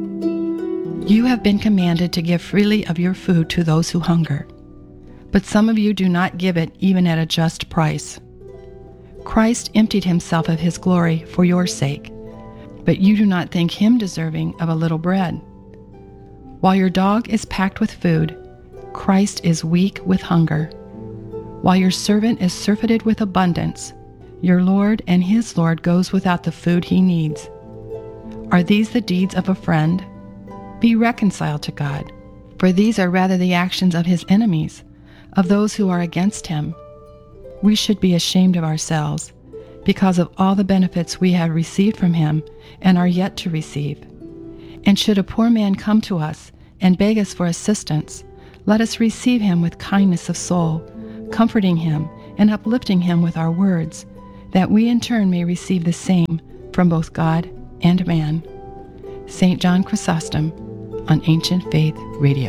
You have been commanded to give freely of your food to those who hunger, but some of you do not give it even at a just price. Christ emptied himself of his glory for your sake, but you do not think him deserving of a little bread. While your dog is packed with food, Christ is weak with hunger. While your servant is surfeited with abundance, your Lord and his Lord goes without the food he needs. Are these the deeds of a friend? Be reconciled to God, for these are rather the actions of his enemies, of those who are against him. We should be ashamed of ourselves, because of all the benefits we have received from him and are yet to receive. And should a poor man come to us and beg us for assistance, let us receive him with kindness of soul, comforting him and uplifting him with our words, that we in turn may receive the same from both God and man. St. John Chrysostom on Ancient Faith Radio.